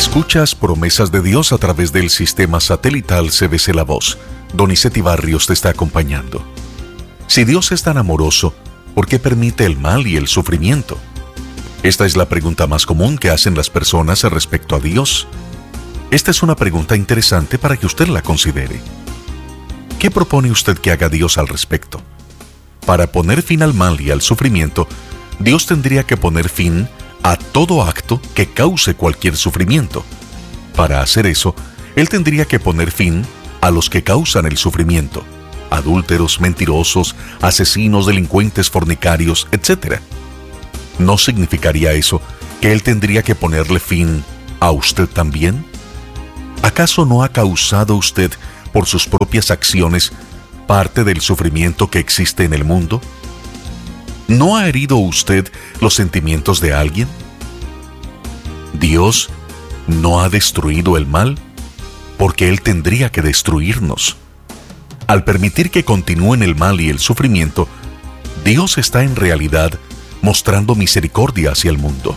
Escuchas Promesas de Dios a través del sistema satelital CBC La Voz. Donizetti Barrios te está acompañando. Si Dios es tan amoroso, ¿por qué permite el mal y el sufrimiento? Esta es la pregunta más común que hacen las personas respecto a Dios. Esta es una pregunta interesante para que usted la considere. ¿Qué propone usted que haga Dios al respecto? Para poner fin al mal y al sufrimiento, Dios tendría que poner fin a todo acto que cause cualquier sufrimiento. Para hacer eso, Él tendría que poner fin a los que causan el sufrimiento: adúlteros, mentirosos, asesinos, delincuentes, fornicarios, etc. ¿No significaría eso que Él tendría que ponerle fin a usted también? ¿Acaso no ha causado usted, por sus propias acciones, parte del sufrimiento que existe en el mundo? ¿No ha herido usted los sentimientos de alguien? ¿Dios no ha destruido el mal? Porque Él tendría que destruirnos. Al permitir que continúen el mal y el sufrimiento, Dios está en realidad mostrando misericordia hacia el mundo.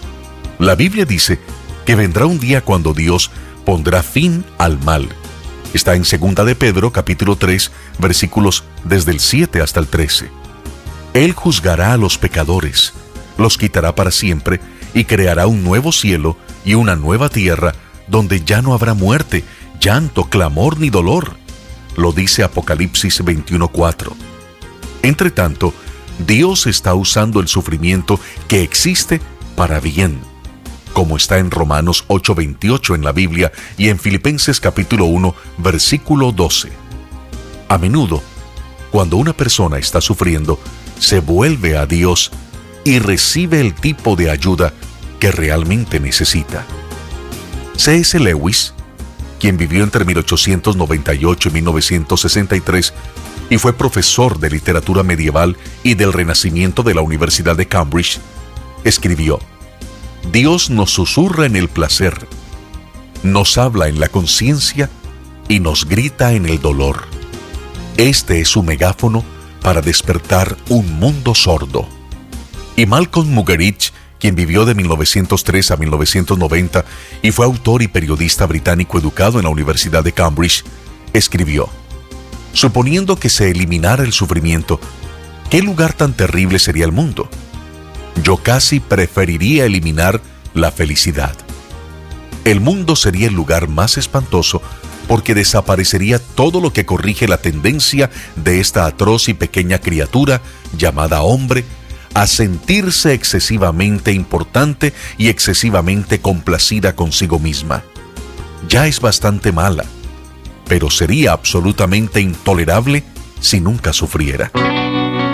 La Biblia dice que vendrá un día cuando Dios pondrá fin al mal. Está en 2 de Pedro, capítulo 3, versículos desde el 7 hasta el 13. Él juzgará a los pecadores, los quitará para siempre y creará un nuevo cielo y una nueva tierra donde ya no habrá muerte, llanto, clamor ni dolor. Lo dice Apocalipsis 21:4. Entre tanto, Dios está usando el sufrimiento que existe para bien, como está en Romanos 8:28 en la Biblia y en Filipenses capítulo 1, versículo 12. A menudo, cuando una persona está sufriendo, se vuelve a Dios y recibe el tipo de ayuda que realmente necesita. C.S. Lewis, quien vivió entre 1898 y 1963 y fue profesor de literatura medieval y del Renacimiento de la Universidad de Cambridge, escribió: Dios nos susurra en el placer, nos habla en la conciencia y nos grita en el dolor. Este es su megáfono para despertar un mundo sordo. Y Malcolm Muggeridge, quien vivió de 1903 a 1990 y fue autor y periodista británico educado en la Universidad de Cambridge, escribió: suponiendo que se eliminara el sufrimiento, ¿qué lugar tan terrible sería el mundo? Yo casi preferiría eliminar la felicidad. El mundo sería el lugar más espantoso porque desaparecería todo lo que corrige la tendencia de esta atroz y pequeña criatura llamada hombre a sentirse excesivamente importante y excesivamente complacida consigo misma. Ya es bastante mala, pero sería absolutamente intolerable si nunca sufriera.